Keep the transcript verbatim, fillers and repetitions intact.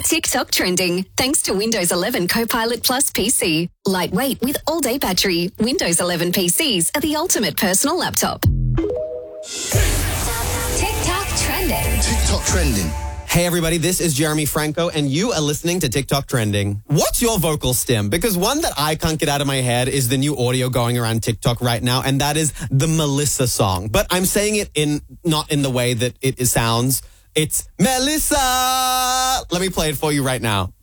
TikTok trending thanks to Windows eleven Copilot Plus P C. Lightweight with all-day battery. Windows eleven P Cs are the ultimate personal laptop. TikTok trending. TikTok trending. Hey everybody, this is Jeremy Franco and you are listening to TikTok Trending. What's your vocal stim? Because one that I can't get out of my head is the new audio going around TikTok right now, and that is the Melissa song. But I'm saying it in not in the way that it sounds. It's Melissa. Let me play it for you right now.